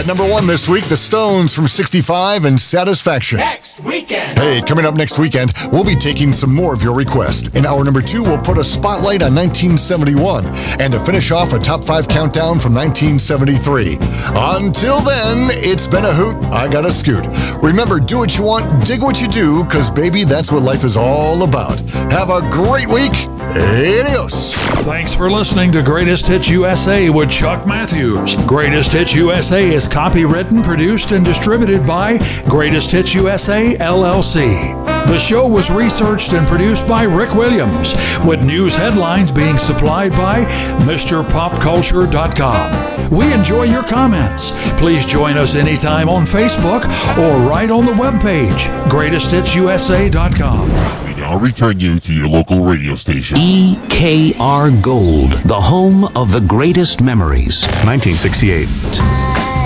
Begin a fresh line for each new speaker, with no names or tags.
At number 1 this week, The Stones from 65 and Satisfaction.
Next weekend.
Hey, coming up next weekend, we'll be taking some more of your requests. In hour number 2, we'll put a spotlight on 1971. And to finish off, a top 5 countdown from 1973. Until then, it's been a hoot. I got a scoot. Remember, do what you want, dig what you do, because baby, that's what life is all about. Have a great week. Adios.
Thanks for listening to Greatest Hits USA with Chuck Matthews. Greatest Hits USA is copywritten, produced, and distributed by Greatest Hits USA, LLC. The show was researched and produced by Rick Williams, with news headlines being supplied by MrPopCulture.com. We enjoy your comments. Please join us anytime on Facebook or right on the webpage, GreatestHitsUSA.com.
I'll return you to your local radio station.
EKR Gold, the home of the greatest memories.
1968.